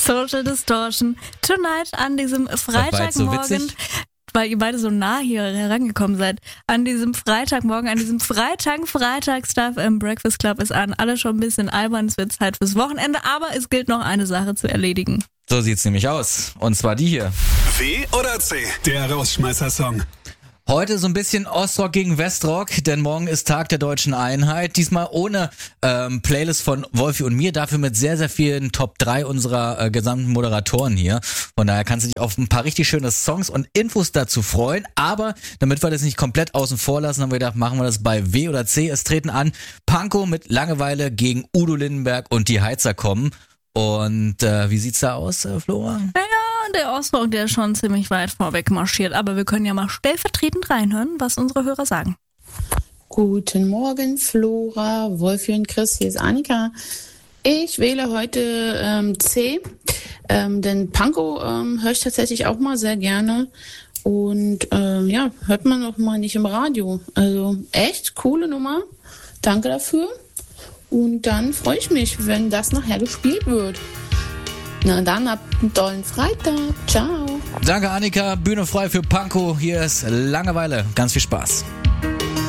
Social Distortion Tonight an diesem Freitagmorgen, weil ihr beide so nah hier herangekommen seid, an diesem Freitagmorgen, an diesem Freitag im Breakfast Club ist an. Alle schon ein bisschen albern, es wird Zeit fürs Wochenende, aber es gilt noch eine Sache zu erledigen. So sieht's nämlich aus. Und zwar die hier. W oder C? Der Rausschmeißer-Song. Heute so ein bisschen Ostrock gegen Westrock, denn morgen ist Tag der Deutschen Einheit. Diesmal ohne Playlist von Wolfi und mir, dafür mit sehr, sehr vielen Top 3 unserer gesamten Moderatoren hier. Von daher kannst du dich auf ein paar richtig schöne Songs und Infos dazu freuen. Aber damit wir das nicht komplett außen vor lassen, haben wir gedacht, machen wir das bei W oder C. Es treten an Pankow mit Langeweile gegen Udo Lindenberg und die Heizer kommen. Und wie sieht's da aus, Flora? Naja, der Ostrock, der ist schon ziemlich weit vorweg marschiert, aber wir können ja mal stellvertretend reinhören, was unsere Hörer sagen. Guten Morgen, Flora, Wolfi und Chris, hier ist Annika. Ich wähle heute C, denn Pankow höre ich tatsächlich auch mal sehr gerne und hört man auch mal nicht im Radio. Also echt coole Nummer, danke dafür und dann freue ich mich, wenn das nachher gespielt wird. Na dann, habt einen tollen Freitag. Ciao. Danke, Annika. Bühne frei für Pankow. Hier ist Langeweile. Ganz viel Spaß.